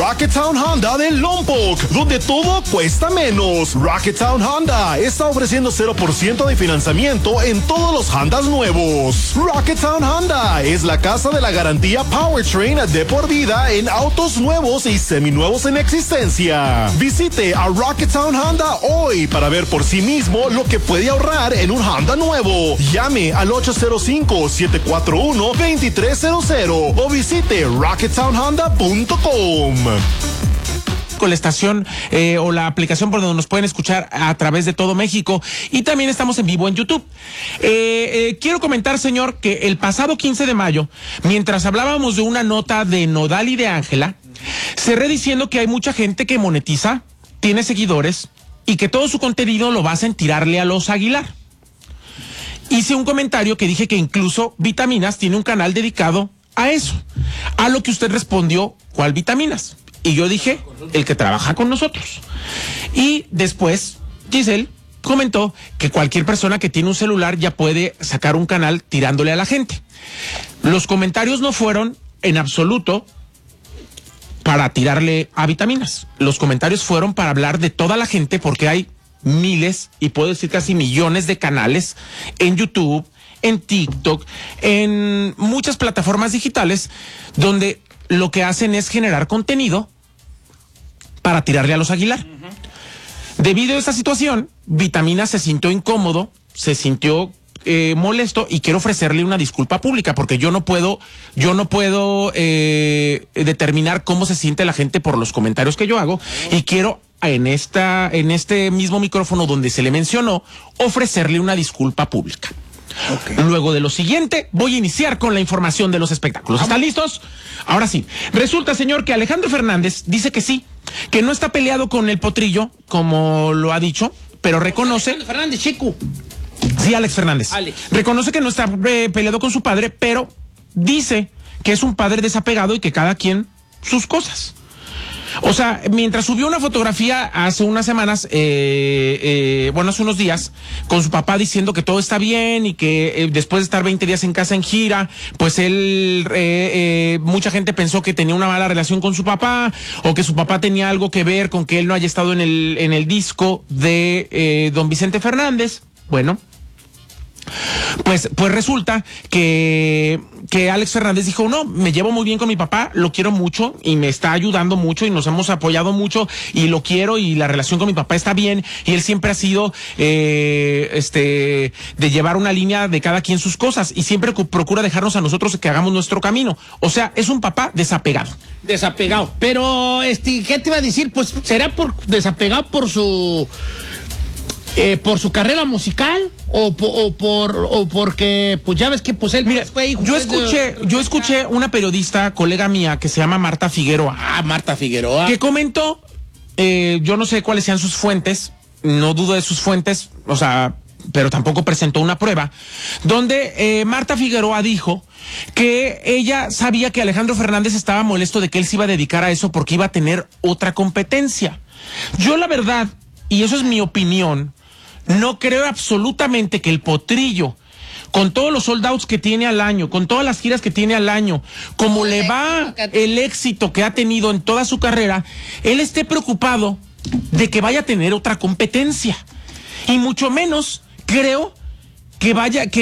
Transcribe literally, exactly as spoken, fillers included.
Rocketown Honda de Lompoc, donde todo cuesta menos. Rocketown Honda está ofreciendo cero por ciento de financiamiento en todos los Hondas nuevos. Rocketown Honda es la casa de la garantía Powertrain de por vida en autos nuevos y seminuevos en existencia. Visite a Rocketown Honda hoy para ver por sí mismo lo que puede ahorrar en un Honda nuevo. Llame al ocho cero cinco, siete cuatro uno, dos tres cero cero o visite rocketown honda punto com. Con la estación eh, o la aplicación por donde nos pueden escuchar a través de todo México, y también estamos en vivo en YouTube. Eh, eh, quiero comentar, señor, que el pasado quince de mayo, mientras hablábamos de una nota de Nodal y de Ángela, cerré diciendo que hay mucha gente que monetiza, tiene seguidores y que todo su contenido lo basa en tirarle a los Aguilar. Hice un comentario que dije que incluso Vitaminas tiene un canal dedicado a eso, a lo que usted respondió, ¿cuál Vitaminas? Y yo dije, el que trabaja con nosotros. Y después Giselle comentó que cualquier persona que tiene un celular ya puede sacar un canal tirándole a la gente. Los comentarios no fueron en absoluto para tirarle a Vitaminas. Los comentarios fueron para hablar de toda la gente, porque hay miles, y puedo decir casi millones de canales en YouTube, en TikTok, en muchas plataformas digitales, donde lo que hacen es generar contenido para tirarle a los Aguilar. Uh-huh. Debido a esta situación, Vitaminas se sintió incómodo, se sintió eh, molesto, y quiero ofrecerle una disculpa pública, porque yo no puedo, yo no puedo eh, determinar cómo se siente la gente por los comentarios que yo hago, uh-huh. y quiero en esta, en este mismo micrófono donde se le mencionó, ofrecerle una disculpa pública. Okay. Luego de lo siguiente, voy a iniciar con la información de los espectáculos. ¿Están listos? Ahora sí. Resulta, señor, que Alejandro Fernández dice que sí, que no está peleado con el Potrillo, como lo ha dicho, pero reconoce... Alejandro Fernández, chico. Sí, Alex Fernández. Alex. Reconoce que no está eh, peleado con su padre, pero dice que es un padre desapegado y que cada quien sus cosas. O sea, mientras subió una fotografía hace unas semanas, eh, eh, bueno, hace unos días, con su papá diciendo que todo está bien y que eh, después de estar veinte días en casa en gira, pues él, eh, eh, mucha gente pensó que tenía una mala relación con su papá, o que su papá tenía algo que ver con que él no haya estado en el, en el disco de eh, don Vicente Fernández. Bueno, Pues, pues resulta que, que Alex Fernández dijo, no, me llevo muy bien con mi papá, lo quiero mucho y me está ayudando mucho y nos hemos apoyado mucho y lo quiero y la relación con mi papá está bien, y él siempre ha sido eh, este de llevar una línea de cada quien sus cosas y siempre procura dejarnos a nosotros que hagamos nuestro camino. O sea, es un papá desapegado. Desapegado. Pero, este, ¿qué te iba a decir? Pues será por desapegado por su... Eh, por su carrera musical o, o por o porque pues ya ves que pues él Mira, fue hijo yo escuché de... yo escuché una periodista colega mía que se llama Marta Figueroa. Ah, Marta Figueroa. Que comentó, eh, yo no sé cuáles sean sus fuentes, no dudo de sus fuentes, o sea, pero tampoco presentó una prueba, donde eh, Marta Figueroa dijo que ella sabía que Alejandro Fernández estaba molesto de que él se iba a dedicar a eso porque iba a tener otra competencia. Yo la verdad, y eso es mi opinión, no creo absolutamente que el Potrillo, con todos los sold outs que tiene al año, con todas las giras que tiene al año, como le va el éxito que ha tenido en toda su carrera, él esté preocupado de que vaya a tener otra competencia. Y mucho menos creo que vaya, que